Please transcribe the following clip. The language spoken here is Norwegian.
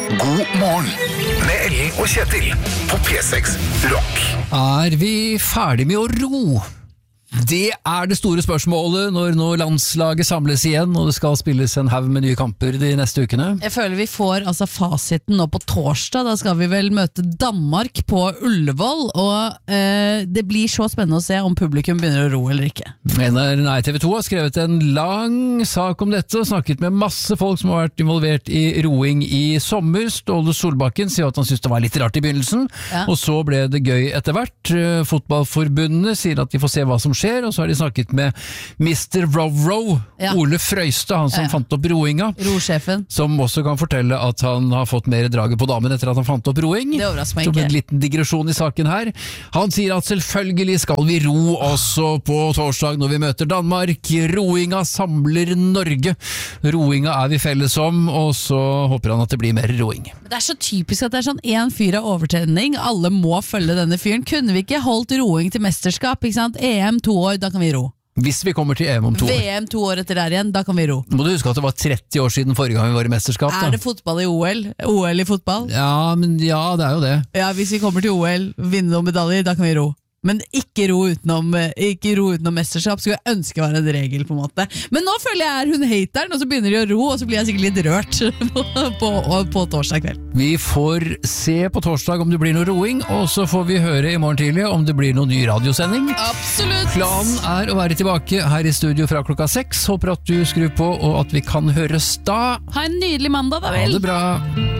God morgen med Ellen og Kjetil på P6 Rock. Vi ferdig med å ro? Det det store spørsmålet når nå landslaget samles igjen og det skal spilles en haug med nye kamper de neste ukene. Jeg føler vi får fasiten nå på torsdag. Da skal vi vel møte Danmark på Ullevål, og det blir så spennende å se om publikum begynner å ro eller ikke. TV 2 har skrevet en lang sak om dette og snakket med masse folk som har vært involvert i roing i sommer. Ståle Solbakken sier at han synes det var litt rart i begynnelsen, og så ble det gøy etter hvert. Fotballforbundet sier at de får se hva som skjer, og så har de snakket med Mr. Row, Ole Frøystad, han som fant opp roinga. Rosjefen. Som også kan fortelle at han har fått mer draget på damen etter at han fant opp roing. Det overrasker meg ikke. Som en liten digresjon i saken her. Han sier at selvfølgelig skal vi ro også på torsdag når vi møter Danmark. Roinga samler Norge. Roinga vi felles om, og så håper han at det blir mer roing. Det så typisk at det sånn en fyr av overtenning. Alle må følge denne fyren. Kunne vi ikke holdt roing til mesterskap, ikke sant? EM 2 år, da kan vi ro. Hvis vi kommer til EM om 2 år. VM 2 år etter der igjen, da kan vi ro. Må du huske at det var 30 år siden forrige gang vi var i mesterskap, da? Det fotball i OL? OL i fotball? Ja, det jo det. Ja, hvis vi kommer til OL, vinne noen medaljer, da kan vi ro. Men ikke ro utenom mesterskap. Skulle jeg ønske var en regel på en måte. Men nå føler jeg hun hateren, og så begynner de å ro, og så blir jeg sikkert litt rørt på torsdag kveld. Vi får se på torsdag om det blir noe roing, og så får vi høre i morgen tidlig om det blir noen ny radiosending. Absolutt! Planen å være tilbake her i studio fra 6:00. Håper at du skrur på, og at vi kan høres da. Ha en nydelig mandag da vel. Ha det bra.